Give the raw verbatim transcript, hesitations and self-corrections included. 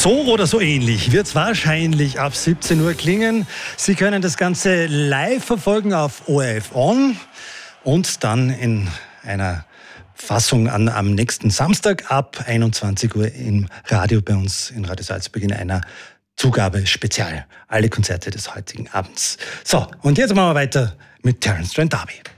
So oder so ähnlich wird es wahrscheinlich ab siebzehn Uhr klingen. Sie können das Ganze live verfolgen auf O R F On und dann in einer Fassung an, am nächsten Samstag ab einundzwanzig Uhr im Radio bei uns in Radio Salzburg in einer Zugabe Spezial. Alle Konzerte des heutigen Abends. So, und jetzt machen wir weiter mit Terence Trent D'Arby.